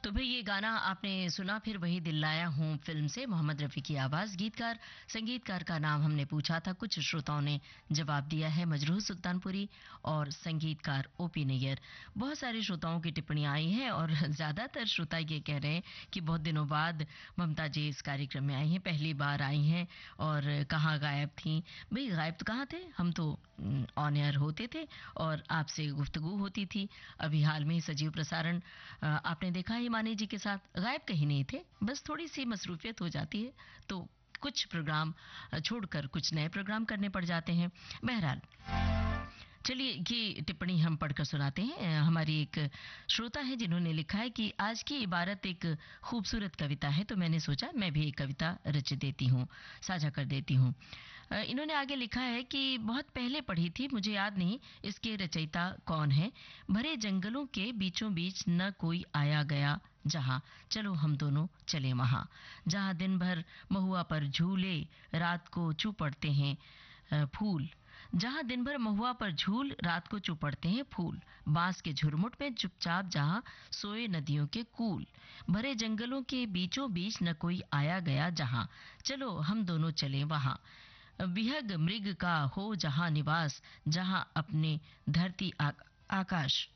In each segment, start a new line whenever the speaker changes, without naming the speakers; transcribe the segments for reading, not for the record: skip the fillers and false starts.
तो भाई ये गाना आपने सुना, फिर वही दिल लाया हूँ फिल्म से, मोहम्मद रफ़ी की आवाज़। गीतकार संगीतकार का नाम हमने पूछा था, कुछ श्रोताओं ने जवाब दिया है मजरूह सुल्तानपुरी और संगीतकार ओपी नैयर। बहुत सारे श्रोताओं की टिप्पणियां आई हैं और ज़्यादातर श्रोता ये कह रहे हैं कि बहुत दिनों बाद ममता जी इस कार्यक्रम में आई हैं, पहली बार आई हैं और कहाँ गायब थीं। भाई गायब तो कहाँ थे, हम तो ऑन एयर होते थे और आपसे गुफ्तगू होती थी। अभी हाल में सजीव प्रसारण आपने देखा हिमानी जी के साथ, गायब कहीं नहीं थे, बस थोड़ी सी मसरूफियत हो जाती है तो कुछ प्रोग्राम छोड़कर कुछ नए प्रोग्राम करने पड़ जाते हैं। बहरहाल चलिए ये टिप्पणी हम पढ़कर सुनाते हैं। हमारी एक श्रोता है जिन्होंने लिखा है कि आज की इबारत एक खूबसूरत कविता है, तो मैंने सोचा मैं भी एक कविता रच देती हूँ, साझा कर देती हूँ। इन्होंने आगे लिखा है कि बहुत पहले पढ़ी थी, मुझे याद नहीं इसके रचयिता कौन है। भरे जंगलों के बीचों बीच न कोई आया गया जहाँ, चलो हम दोनों चले वहाँ। जहाँ दिन भर महुआ पर झूले, रात को चू पड़ते हैं फूल। जहाँ दिन भर महुआ पर झूल, रात को चू पड़ते हैं फूल। बांस के झुरमुट में चुपचाप जहाँ सोए नदियों के कूल। भरे जंगलों के बीचों बीच न कोई आया गया जहाँ, चलो हम दोनों चले वहाँ। विहग मृग का हो जहाँ निवास, जहाँ अपने धरती आकाश।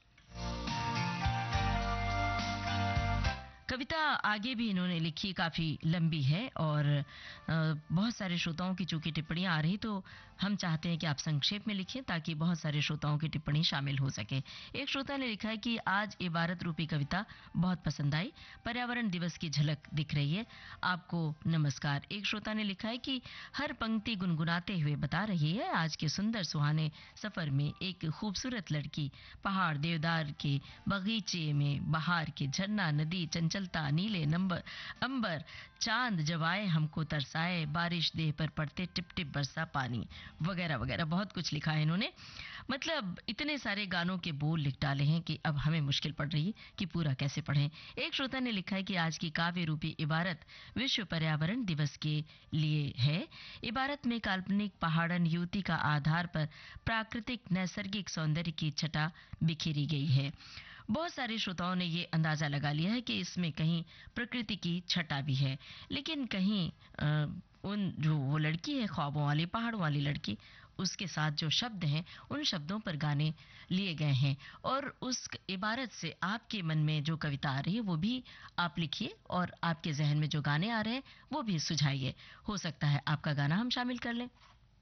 कविता आगे भी इन्होंने लिखी, काफ़ी लंबी है और बहुत सारे श्रोताओं की चूंकि टिप्पणियां आ रही तो हम चाहते हैं कि आप संक्षेप में लिखें ताकि बहुत सारे श्रोताओं की टिप्पणी शामिल हो सके। एक श्रोता ने लिखा है कि आज इबारत रूपी कविता बहुत पसंद आई, पर्यावरण दिवस की झलक दिख रही है, आपको नमस्कार। एक श्रोता ने लिखा है कि हर पंक्ति गुनगुनाते हुए बता रही है आज के सुंदर सुहाने सफ़र में एक खूबसूरत लड़की, पहाड़ देवदार के बगीचे में बहार के झरना नदी चंचल नीले नंबर अंबर, चांद जब आए हमको तरसाए, बारिश देह पर पड़ते टिप टिप बरसा पानी, वगैरह वगैरह बहुत कुछ लिखा है इन्होंने। मतलब इतने सारे गानों के बोल लिख डाले हैं कि अब हमें मुश्किल पड़ रही है कि पूरा कैसे पढ़ें। एक श्रोता ने लिखा है कि आज की काव्य रूपी इबारत विश्व पर्यावरण दिवस के लिए है। इबारत में काल्पनिक पहाड़न युवती का आधार पर प्राकृतिक नैसर्गिक सौंदर्य की छटा बिखेरी गई है। बहुत सारे श्रोताओं ने ये अंदाज़ा लगा लिया है कि इसमें कहीं प्रकृति की छटा भी है, लेकिन कहीं उन जो वो लड़की है ख्वाबों वाली पहाड़ों वाली लड़की, उसके साथ जो शब्द हैं उन शब्दों पर गाने लिए गए हैं और उस इबारत से आपके मन में जो कविता आ रही है वो भी आप लिखिए और आपके जहन में जो गाने आ रहे हैं वो भी सुझाइए, हो सकता है आपका गाना हम शामिल कर लें।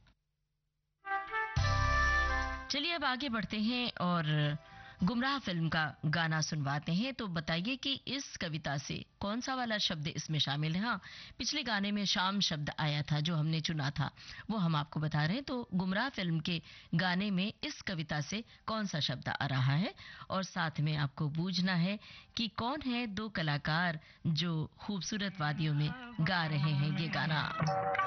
चलिए अब आगे बढ़ते हैं और गुमराह फिल्म का गाना सुनवाते हैं। तो बताइए कि इस कविता से कौन सा वाला शब्द इसमें शामिल है। हाँ, पिछले गाने में शाम शब्द आया था जो हमने चुना था, वो हम आपको बता रहे हैं। तो गुमराह फिल्म के गाने में इस कविता से कौन सा शब्द आ रहा है और साथ में आपको बूझना है कि कौन है दो कलाकार जो खूबसूरत वादियों में गा रहे हैं ये गाना।